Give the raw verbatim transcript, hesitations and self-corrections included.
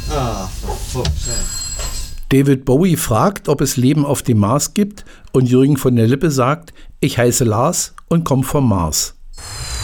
Ah, for fuck's sake. David Bowie fragt, ob es Leben auf dem Mars gibt und Jürgen von der Lippe sagt, ich heiße Lars und komme vom Mars.